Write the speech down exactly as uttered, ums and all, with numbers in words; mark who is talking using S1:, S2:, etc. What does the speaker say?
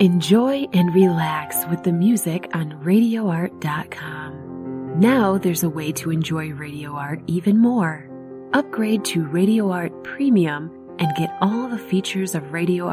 S1: Enjoy and relax with the music on radio art dot com. Now there's a way to enjoy Radio Art even more. Upgrade to Radio Art Premium and get all the features of Radio